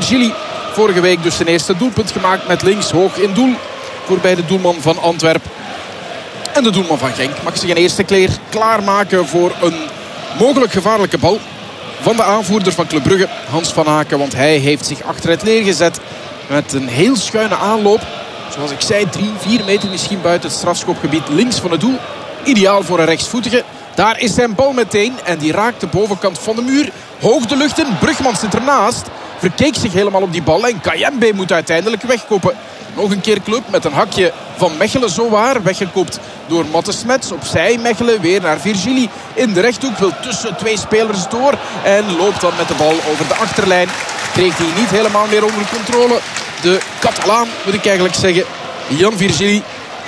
Virgili. Vorige week dus zijn eerste doelpunt gemaakt met links hoog in doel. Voorbij de doelman van Antwerpen. En de doelman van Genk mag zich een eerste keer klaarmaken voor een mogelijk gevaarlijke bal van de aanvoerder van Club Brugge, Hans van Aken. Want hij heeft zich achter het leer gezet met een heel schuine aanloop. Zoals ik zei, 3-4 meter misschien buiten het strafschopgebied links van het doel. Ideaal voor een rechtsvoetige. Daar is zijn bal meteen en die raakt de bovenkant van de muur. Hoog de lucht in, Brugmans zit ernaast. Verkeek zich helemaal op die bal en Kayembe moet uiteindelijk wegkoppen. Nog een keer Club met een hakje van Mechelen zowaar. Weggekopt door Matte Smets. Opzij Mechelen weer naar Virgili. In de rechthoek wil tussen twee spelers door. En loopt dan met de bal over de achterlijn. Kreeg hij niet helemaal meer onder controle. De Catalaan moet ik eigenlijk zeggen. Jan Virgili.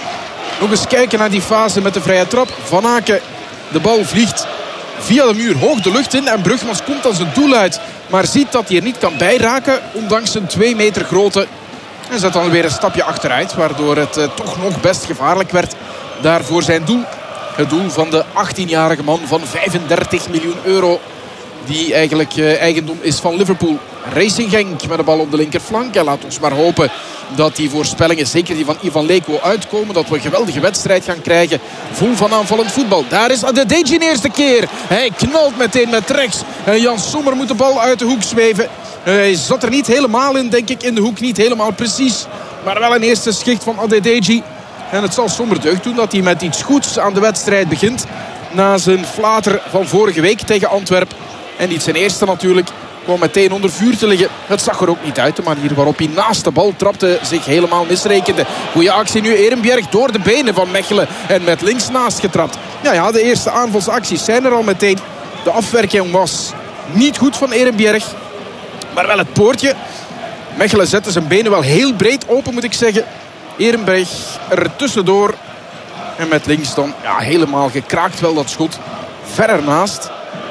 Nog eens kijken naar die fase met de vrije trap. Van Aken. De bal vliegt via de muur hoog de lucht in. En Brugmans komt dan zijn doel uit. Maar ziet dat hij er niet kan bijraken. Ondanks zijn 2 meter grootte. En zet dan weer een stapje achteruit. Waardoor het toch nog best gevaarlijk werd. Daar voor zijn doel. Het doel van de 18-jarige man van 35 miljoen euro. Die eigenlijk eigendom is van Liverpool. Racing Genk met de bal op de linkerflank. En laat ons maar hopen dat die voorspellingen, zeker die van Ivan Leko, uitkomen. Dat we een geweldige wedstrijd gaan krijgen. Vol van aanvallend voetbal. Daar is Adedeji de eerste keer. Hij knalt meteen met rechts. En Jan Sommer moet de bal uit de hoek zweven. Hij zat er niet helemaal in, denk ik. In de hoek niet helemaal precies. Maar wel een eerste schicht van Adedeji. En het zal Sommer deugd doen dat hij met iets goeds aan de wedstrijd begint. Na zijn flater van vorige week tegen Antwerpen. En niet zijn eerste natuurlijk. Kwam meteen onder vuur te liggen. Het zag er ook niet uit. De manier waarop hij naast de bal trapte zich helemaal misrekende. Goeie actie nu. Ehrenbjerg door de benen van Mechelen. En met links naast getrapt. Ja, de eerste aanvalsacties zijn er al meteen. De afwerking was niet goed van Ehrenbjerg. Maar wel het poortje. Mechelen zette zijn benen wel heel breed open, moet ik zeggen. Ehrenberg er tussendoor. En met links dan helemaal gekraakt wel dat schot. Ver ernaast.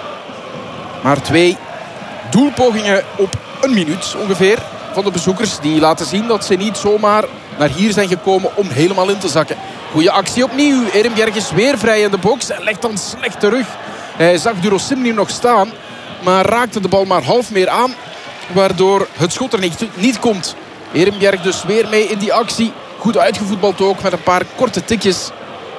Maar 2 doelpogingen op een minuut ongeveer van de bezoekers. Die laten zien dat ze niet zomaar naar hier zijn gekomen om helemaal in te zakken. Goeie actie opnieuw. Ehrenbjerg is weer vrij in de box. En legt dan slecht terug. Hij zag Durosimni nog staan. Maar raakte de bal maar half meer aan. Waardoor het schot er niet komt. Ehrenbjerg dus weer mee in die actie. Goed uitgevoetbald ook met een paar korte tikjes.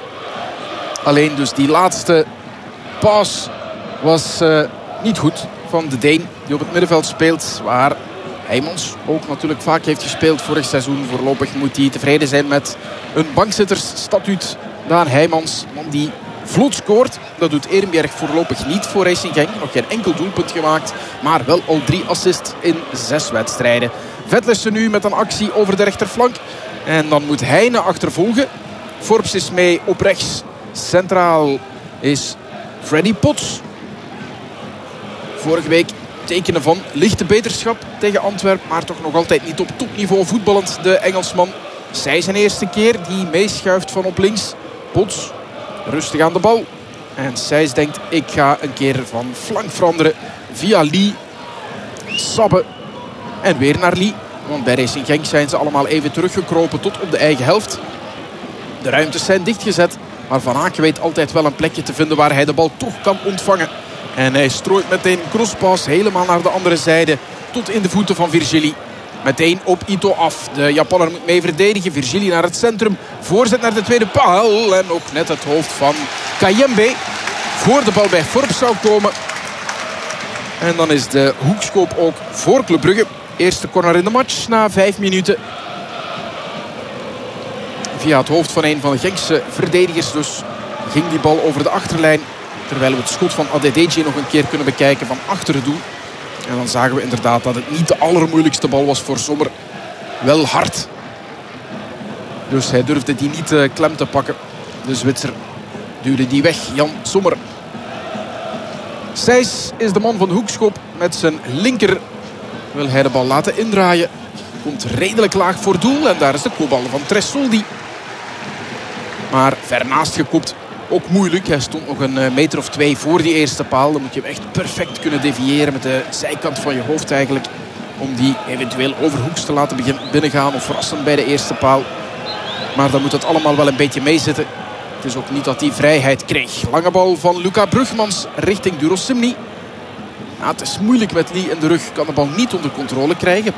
Alleen dus die laatste paas was niet goed van de Deen die op het middenveld speelt. Waar Heijmans ook natuurlijk vaak heeft gespeeld vorig seizoen. Voorlopig moet hij tevreden zijn met een bankzittersstatuut. Daan Heijmans, man die vlot scoort. Dat doet Ehrenbjerg voorlopig niet voor Racing Genk. Nog geen enkel doelpunt gemaakt. Maar wel al 3 assists in 6 wedstrijden. Vetlessen nu met een actie over de rechterflank. En dan moet Heine achtervolgen. Forbes is mee op rechts. Centraal is Freddy Potts. Vorige week tekenen van lichte beterschap tegen Antwerpen. Maar toch nog altijd niet op topniveau voetballend. De Engelsman. Zij zijn eerste keer die meeschuift van op links. Potts rustig aan de bal. En Sijs denkt, ik ga een keer van flank veranderen. Via Lee. Sabbe. En weer naar Lee. Want bij Racing Genk zijn ze allemaal even teruggekropen tot op de eigen helft. De ruimtes zijn dichtgezet. Maar Van Aken weet altijd wel een plekje te vinden waar hij de bal toch kan ontvangen. En hij strooit meteen crosspas helemaal naar de andere zijde. Tot in de voeten van Virgili. Meteen op Ito af. De Japanner moet mee verdedigen. Virgili naar het centrum. Voorzet naar de tweede paal. En ook net het hoofd van Kayembe. Voor de bal bij Forbes zou komen. En dan is de hoekschop ook voor Club Brugge. Eerste corner in de match na 5 minuten. Via het hoofd van een van de Genkse verdedigers dus ging die bal over de achterlijn. Terwijl we het schot van Adedeji nog een keer kunnen bekijken van achter het doel. En dan zagen we inderdaad dat het niet de allermoeilijkste bal was voor Sommer. Wel hard. Dus hij durfde die niet klem te pakken. De Zwitser duwde die weg. Jan Sommer. Sijs is de man van de hoekschop. Met zijn linker wil hij de bal laten indraaien. Komt redelijk laag voor doel. En daar is de kopbal van Tressoldi. Maar ver naast gekopt. Ook moeilijk. Hij stond nog een meter of 2 voor die eerste paal. Dan moet je hem echt perfect kunnen deviëren met de zijkant van je hoofd eigenlijk. Om die eventueel overhoeks te laten binnengaan of verrassen bij de eerste paal. Maar dan moet het allemaal wel een beetje meezitten. Het is ook niet dat hij vrijheid kreeg. Lange bal van Luca Brugmans richting Durosimni. Ja, het is moeilijk met Lee in de rug. Kan de bal niet onder controle krijgen.